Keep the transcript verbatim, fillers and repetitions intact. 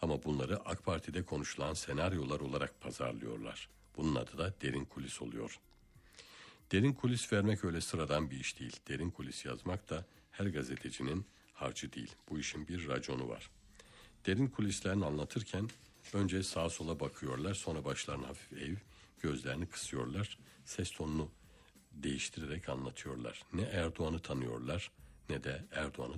Ama bunları AK Parti'de konuşulan senaryolar olarak pazarlıyorlar. Bunun adı da derin kulis oluyor. Derin kulis vermek öyle sıradan bir iş değil. Derin kulis yazmak da her gazetecinin harcı değil. Bu işin bir raconu var. Derin kulislerini anlatırken önce sağa sola bakıyorlar, sonra başlarını hafif eğip gözlerini kısıyorlar, ses tonunu değiştirerek anlatıyorlar. Ne Erdoğan'ı tanıyorlar ne de Erdoğan'ı